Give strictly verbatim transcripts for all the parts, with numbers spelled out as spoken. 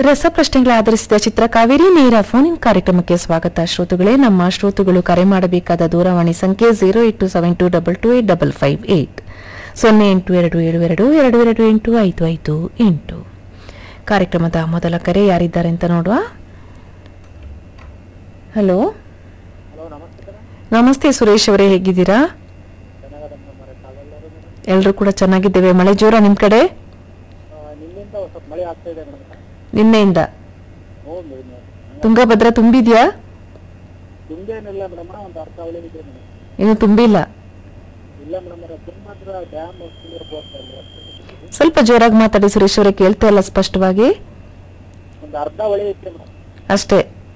ರಸಪ್ರಶ್ನೆಗಳ ಆಧರಿಸಿದ ಚಿತ್ರ ಕಾವೇರಿ ನೇರ phone in ಕಾರ್ಯಕ್ರಮಕ್ಕೆ ಸ್ವಾಗತ. ಶ್ರೋತೃಗಳೇ, ನಮ್ಮ ಶ್ರೋತೃಗಳು ಕರೆ ಮಾಡಬೇಕಾದ ದೂರವಾಣಿ ಸಂಖ್ಯೆ zero eight to seven to double two eight double five eight ಸೊನ್ನೆ ಎಂಟು ಎರಡು ಏಳು ಎರಡು ಎರಡು ಎರಡು ಎಂಟು ಐದು ಐದು ಎಂಟು. ಕಾರ್ಯಕ್ರಮದ ಮೊದಲ ಕರೆ ಯಾರಿದ್ದಾರೆ ಅಂತ ನೋಡುವ. ಹಲೋ, ನಮಸ್ತೆ ಸುರೇಶ್ ಅವರೇ, ಹೇಗಿದ್ದೀರಾ? ಎಲ್ಲರೂ ಕೂಡ ಚೆನ್ನಾಗಿದ್ದೇವೆ. ಮಳೆ ಜೋರ ನಿಮ್ ಕಡೆ? ನಿನ್ನೆಯಿಂದ ತುಂಗಭದ್ರಾ ತುಂಬಿದ್ಯಾ? ಇನ್ನು ತುಂಬಿಲ್ಲ. ಸ್ವಲ್ಪ ಜೋರಾಗಿ ಮಾತಾಡಿ ಸುರೇಶ್ ಅವರೇ, ಕೇಳ್ತಾ ಇಲ್ಲ ಸ್ಪಷ್ಟವಾಗಿ. ಅಷ್ಟೇ.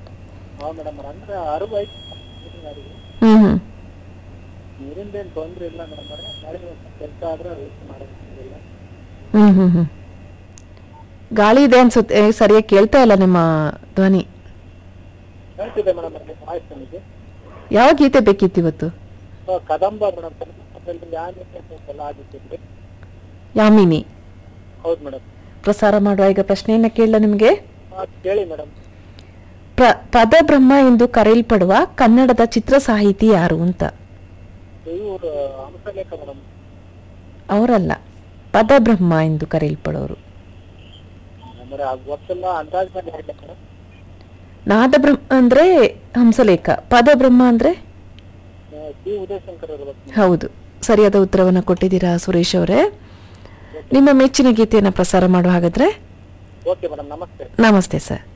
ಹ್ಮ್ ಹ್ಮ್ ಹ್ಮ್ ಹ್ಮ್ ಹ್ಮ್ ಗಾಳಿ ಇದೆ ಅನ್ಸುತ್ತೆ, ಸರಿಯಾಗಿ ಕೇಳ್ತಾ ಇಲ್ಲ ನಿಮ್ಮ ಧ್ವನಿ. ಯಾವ ಗೀತೆ ಬೇಕಿತ್ತು ಇವತ್ತು? ಯಾಮಿನಿ ಪ್ರಸಾರ ಮಾಡುವ. ಈಗ ಪ್ರಶ್ನೆಯನ್ನ ಕೇಳಲ ನಿಮ್ಗೆ. ಪದಬ್ರಹ್ಮ ಎಂದು ಕರೆಯಲ್ಪಡುವ ಕನ್ನಡದ ಚಿತ್ರ ಸಾಹಿತಿ ಯಾರು ಅಂತ? ಅವರಲ್ಲ, ಪದಬ್ರಹ್ಮ ಎಂದು ಕರೆಯಲ್ಪಡೋರು. ನಾದಬ್ರಹ್ಮ ಅಂದ್ರೆ ಹಂಸಲೇಖ, ಪದಬ್ರಹ್ಮ ಅಂದ್ರೆ ಹೌದು. ಸರಿಯಾದ ಉತ್ತರವನ್ನ ಕೊಟ್ಟಿದ್ದೀರಾ ಸುರೇಶ್ ಅವರೇ. ನಿಮ್ಮ ಮೆಚ್ಚಿನ ಗೀತೆಯನ್ನ ಪ್ರಸಾರ ಮಾಡುವ ಹಾಗಾದ್ರೆ. ನಮಸ್ತೆ ಸರ್.